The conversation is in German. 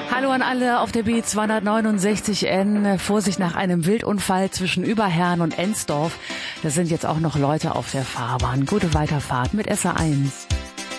Hallo an alle auf der B269N. Vorsicht nach einem Wildunfall zwischen Überherrn und Ensdorf. Da sind jetzt auch noch Leute auf der Fahrbahn. Gute Weiterfahrt mit SA1.